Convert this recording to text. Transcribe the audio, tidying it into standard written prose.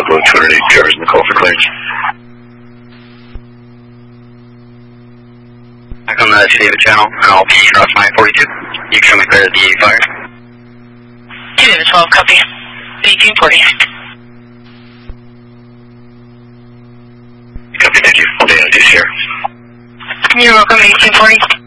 Bravo 208 jars in the call for clearance. Back on the David channel, I'll be across 942. You can show me clear at the fire. 2 to 12, copy. 1840. Copy, thank you. I'll be on to share. You're welcome, 1840.